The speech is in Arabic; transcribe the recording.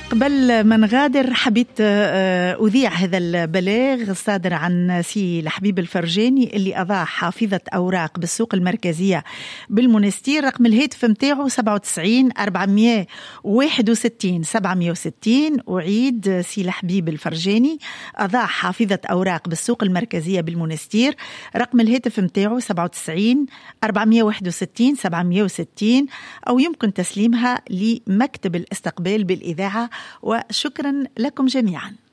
قبل ما نغادر حبيت أذيع هذا البلاغ الصادر عن سي لحبيب الفرجاني اللي أضاع حافظة أوراق بالسوق المركزية بالمنستير. رقم الهاتف متاعه 97 461 760. أعيد: سي لحبيب الفرجاني أضاع حافظة أوراق بالسوق المركزية بالمنستير. رقم الهاتف متاعه 97 461 760، أو يمكن تسليمها لمكتب الاستقبال بالإذاعة. وشكرا لكم جميعا.